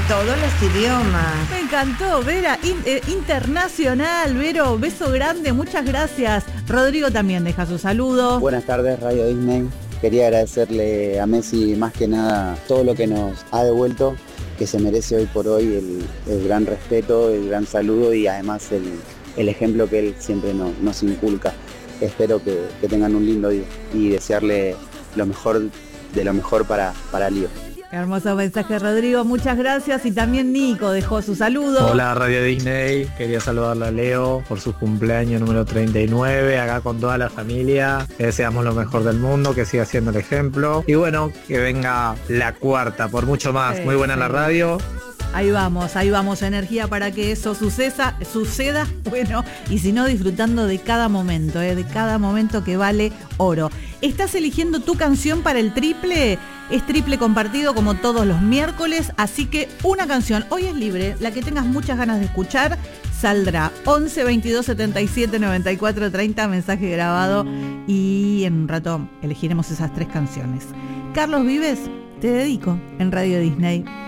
todos los idiomas. Me encantó, Vera, internacional. Vero, beso grande, muchas gracias. Rodrigo también deja su saludo. Buenas tardes, Radio Disney. Quería agradecerle a Messi más que nada todo lo que nos ha devuelto, que se merece hoy por hoy el gran respeto, el gran saludo y además el ejemplo que él siempre nos inculca. Espero que tengan un lindo día y desearle lo mejor de lo mejor para Lío. Qué hermoso mensaje, Rodrigo, muchas gracias. Y también Nico dejó su saludo. Hola, Radio Disney, quería saludarle a Leo por su cumpleaños número 39, acá con toda la familia. Le deseamos lo mejor del mundo, que siga siendo el ejemplo. Y bueno, que venga la cuarta, por mucho más. Muy buena la radio. Ahí vamos, energía para que eso suceda, bueno, y si no, disfrutando de cada momento que vale oro. ¿Estás eligiendo tu canción para el triple? Es triple compartido como todos los miércoles, así que una canción, hoy es libre, la que tengas muchas ganas de escuchar, saldrá 11 22 77 94 30, mensaje grabado, y en un rato elegiremos esas 3 canciones. Carlos Vives, te dedico en Radio Disney.